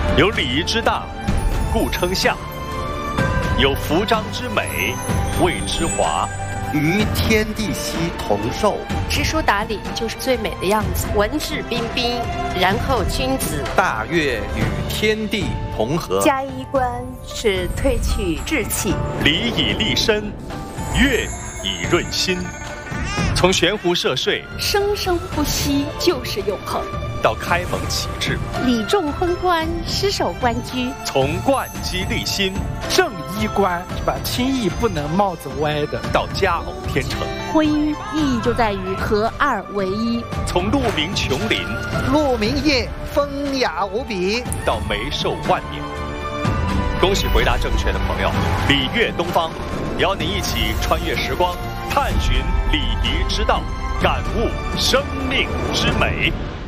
有礼仪之大，故称相；有服章之美，谓之华。 与天地熙同寿， 知书达理就是最美的样子，文质彬彬，然后君子。 大悦与天地同和， 加衣冠是褪去稚气， 礼以立身，乐以润心。从悬壶涉水， 生生不息就是永恒。 到开蒙启智， 礼重婚冠，失守官居； 从贯机立心， 正衣冠，把轻易不能帽子歪的； 到佳偶天成， 婚姻意义就在于合二为一； 从鹿鸣琼林， 鹿鸣夜，风雅无比； 到眉寿万年。恭喜回答正确的朋友，礼乐东方，邀您一起穿越时光，探寻礼仪之道，感悟生命之美。